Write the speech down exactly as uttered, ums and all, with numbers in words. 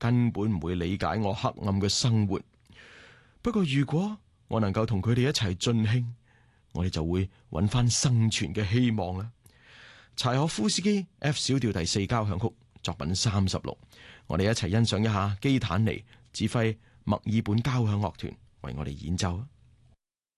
根本唔會理解我黑暗嘅生活。不過如果我能夠同佢哋一齊盡興，我哋就會揾翻生存嘅希望啦。柴可夫斯基 F 小調第四交響曲作品三十六，我哋一齊欣賞一下基坦尼指揮墨爾本交響樂團為我哋演奏。